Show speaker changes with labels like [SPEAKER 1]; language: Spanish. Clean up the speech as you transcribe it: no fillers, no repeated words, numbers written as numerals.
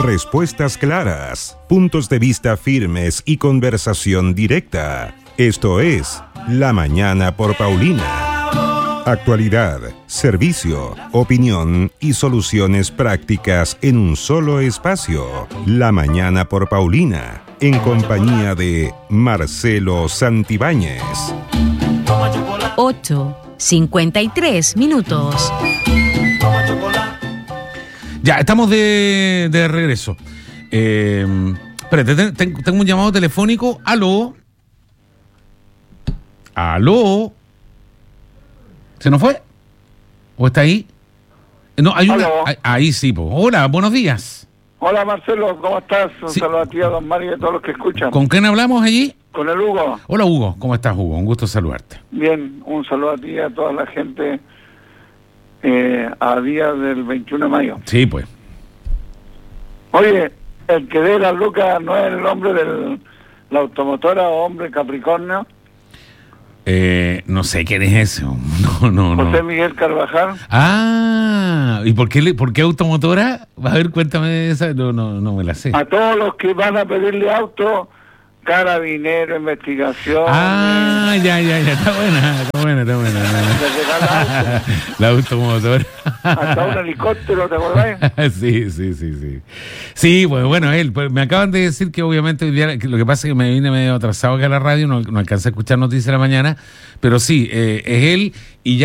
[SPEAKER 1] Respuestas claras, puntos de vista firmes y conversación directa. Esto es La Mañana por Paulina. Actualidad, servicio, opinión y soluciones prácticas en un solo espacio. La Mañana por Paulina, en compañía de Marcelo Santibáñez.
[SPEAKER 2] 8:53 minutos.
[SPEAKER 3] Ya, estamos de regreso. Espérate, tengo un llamado telefónico. ¿Aló? ¿Se nos fue? ¿O está ahí? No, hay una. Ahí sí, po. Hola, buenos días.
[SPEAKER 4] Hola Marcelo, ¿cómo estás? Un saludo a ti, a don Mario y a todos los que escuchan.
[SPEAKER 3] ¿Con quién hablamos allí?
[SPEAKER 4] Con el Hugo.
[SPEAKER 3] Hola Hugo, ¿cómo estás Hugo? Un gusto saludarte.
[SPEAKER 4] Bien, un saludo a ti y a toda la gente a día del 21 de mayo.
[SPEAKER 3] Sí, pues.
[SPEAKER 4] Oye, el que dé las lucas no es el hombre de la automotora o hombre Capricornio.
[SPEAKER 3] No sé quién es ese. No.
[SPEAKER 4] José Miguel Carvajal.
[SPEAKER 3] Ah, ¿y por qué automotora? A ver, cuéntame esa. No me la sé.
[SPEAKER 4] A todos los que van a pedirle auto, carabinero, investigación.
[SPEAKER 3] Ah, ya, está buena. La automotora.
[SPEAKER 4] Hasta un helicóptero, ¿te acordás?
[SPEAKER 3] Sí. Sí, pues bueno, me acaban de decir que obviamente hoy día, lo que pasa es que me vine medio atrasado acá a la radio, no alcancé a escuchar noticias de la mañana, pero sí, es él y ya